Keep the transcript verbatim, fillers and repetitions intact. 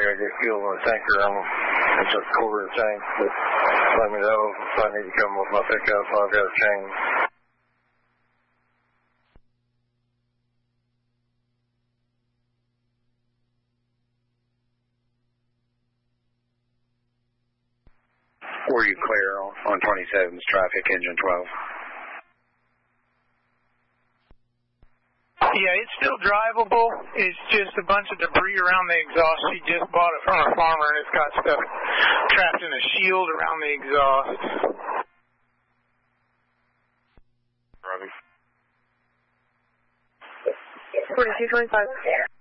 gotta get fuel in the tanker. I'm it's a quarter of the tank, but let me know if I need to come with my pickup. I've got a change. Were you clear on, on twenty-seven's traffic, engine twelve? Yeah, it's still drivable. It's just a bunch of debris around the exhaust. She just bought it from a farmer, and it's got stuff trapped in a shield around the exhaust. Robbie? forty-two twenty-five.